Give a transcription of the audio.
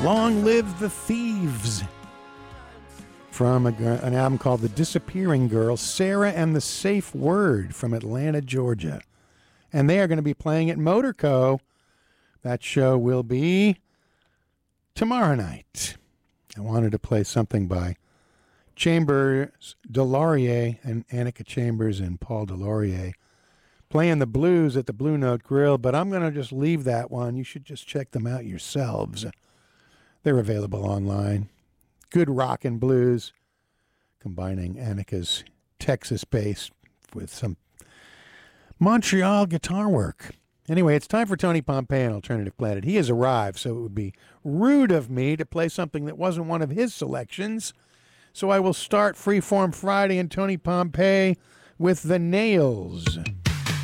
Long Live the Thieves from an album called The Disappearing Girl, Sarah and the Safe Word from Atlanta, Georgia. And they are going to be playing at Motorco. That show will be tomorrow night. I wanted to play something by Chambers, Delorier, and Annika Chambers and Paul Delorier playing the blues at the Blue Note Grill, but I'm going to just leave that one. You should just check them out yourselves. They're available online. Good rock and blues, combining Annika's Texas bass with some Montreal guitar work. Anyway, it's time for Tony Pompei and Alternative Planet. He has arrived, so it would be rude of me to play something that wasn't one of his selections. So I will start Freeform Friday and Tony Pompei with The Nails.